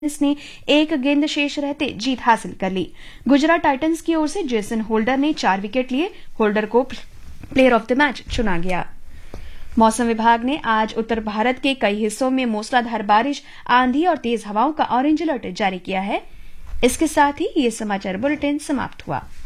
ने एक गेंद शेष रहते जीत हासिल कर ली। गुजरात टाइटंस की ओर से जेसन होल्डर ने 4 विकेट लिए। होल्डर को प्लेयर ऑफ द मैच चुना गया। मौसम विभाग ने आज उत्तर भारत के कई हिस्सों में मूसलाधार बारिश, आंधी और तेज हवाओं का ऑरेंज अलर्ट जारी किया है। इसके साथ ही ये समाचार बुलेटिन समाप्त हुआ।